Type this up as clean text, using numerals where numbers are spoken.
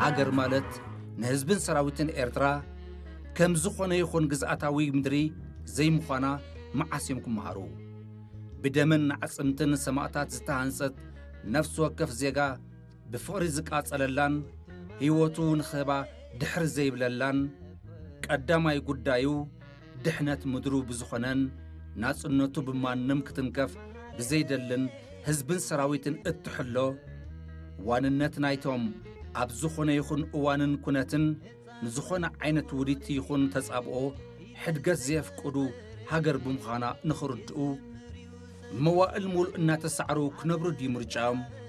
ሃገር ማለት ንህዝብን ሰራዊትን ኤርትራ ከም ዝኾነ ይኹን ግዝኣታዊ ምድሪ ዘይምዃና መዓስዮም ክመሃሩ ብደምን ዓጽምትን ሰማዕታት ዝተሃንጸት ነፍሲ ወከፍ ዜጋ ብፍቕሪ ዝቃጸለላን ሕይወቱ ንኽህባ ድሕሪ ዘይብለላን ቀዳማይ ጉዳዩ ድሕነት ምድሩ ብዝኾነን ናጽነቱ ብማንም ክትንከፍ ብዘይደልን ህዝብን ሰራዊትን እትሕሎ ዋንነት ናይቶም ኣብ ዝኾነ ይኹን እዋንን ኩነትን ንዝኾነ ዓይነት ውዲት ይኹን ተጻብኦ ሕድገት ዘየፍቅዱ ሃገር ብምዃና ንኽርድኡ መዋእል ሙሉእ እናተሳዕሩ ክነብሩ ድዩ ምርጫዮም